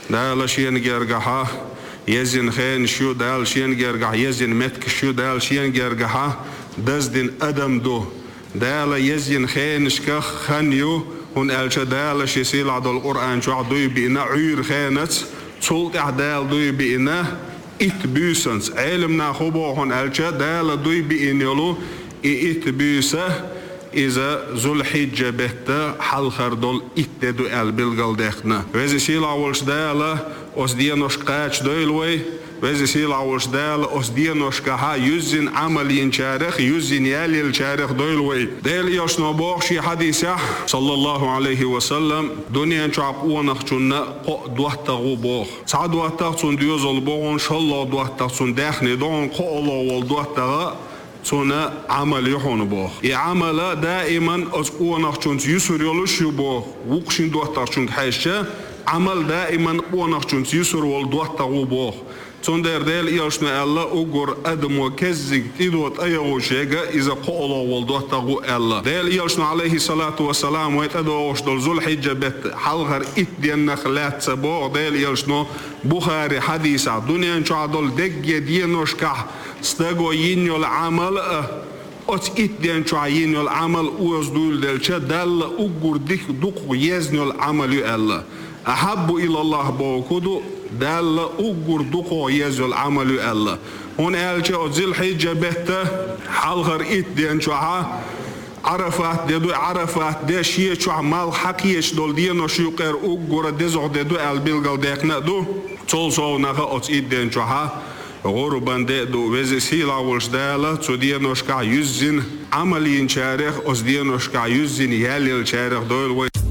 دال شين جرجها يزن خين شو دال شين جرجح يزن متك شو دال شين جرجها دزدن أدم دو دال يزن خين شكخ خنيو هون ألش دال شيسيل عد القرآن شو عدوي بينا عير خينت صوت عدال دوي بينا إتبوسنس علمنا خبو هون ألش دال دوي بينيلو إتبوسه إذا ذو الحجة بهتا حل خردول إتدو البلغل دخنا وإذا سيل عولش دال أصدينوش قاتش دويلوي وإذا سيل عولش دال أصدينوش كها يزن عملين شارخ يزن يالي شارخ دويلوي ديل يشنو بوخشي حديثة صلى الله عليه وسلم دنيا شعب ونخشنا قو دوحتغو بوخ سعد دوحتغسون ديوزل بوغن شالله دوحتغسون داخني دون قو الله والدوحتغا سونا عمل يحون بوخ عمل دائما أونخشونس يسر يلوش بوخ وقشين دوحتغشون حيشة عمل دائما أونخشونس يسر والدوحتغو بوخ تندر ديل يشنا الله أجر أدم وكزق تدوت أيه شيء إذا قالوا والدوحتغو الله ديل يشنا عليه الصلاة والسلام ويتدوش دول ذو الحجة بت حلغر إتدين نخلات سبوع ديل يشنا بخاري حديثة دنيا إن شاء دول دق دينوش كح استجو ينيو العمل أت إتدين شو ينيو العمل ويزدول دل شد دل أجر دك دق يزنيو العمل الله أحب إلى الله بوكدو دل أجر دق يزنيو العمل الله هون ألشة ذي الحجة بته حلغر إتدين شو عرفات ددو عرفات ده شيء شو عمل حقيش دول دينو شو قر أجر دزع ددو البلغل دقنا دو تولسو نخا أت إتدين شو غربان دو وزي سيلا والشدالة تودينوش كا يزن عملين شارخ أصدينوش كا يزن يالي الشارخ دول